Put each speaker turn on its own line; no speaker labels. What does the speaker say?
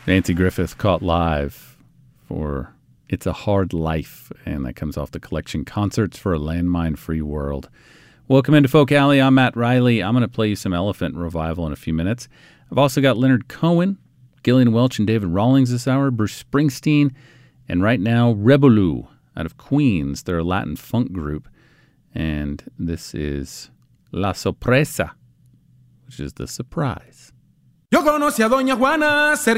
Nancy Griffith caught live for It's a Hard Life, and that comes off the collection Concerts for a Landmine-Free World. Welcome into Folk Alley. I'm Matt Riley. I'm going to play you some Elephant Revival in a few minutes. I've also got Leonard Cohen, Gillian Welch, and David Rawlings this hour, Bruce Springsteen, and right now, Rebelu out of Queens. They're a Latin funk group, and this is La Sorpresa, which is the surprise.
Yo conocí a Doña Juana